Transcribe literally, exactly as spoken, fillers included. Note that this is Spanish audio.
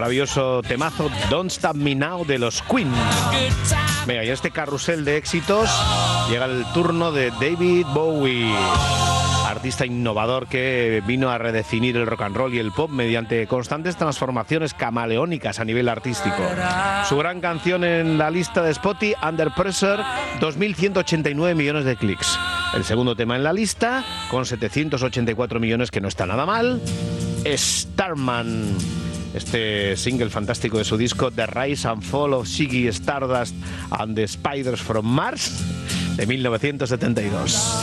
maravilloso temazo Don't Stop Me Now de los Queen. Venga, y en este carrusel de éxitos llega el turno de David Bowie, artista innovador que vino a redefinir el rock and roll y el pop mediante constantes transformaciones camaleónicas a nivel artístico. Su gran canción en la lista de Spotify, Under Pressure, dos mil ciento ochenta y nueve millones de clics. El segundo tema en la lista, con setecientos ochenta y cuatro millones, que no está nada mal, Starman. Este single fantástico de su disco The Rise and Fall of Ziggy Stardust and the Spiders from Mars, de mil novecientos setenta y dos.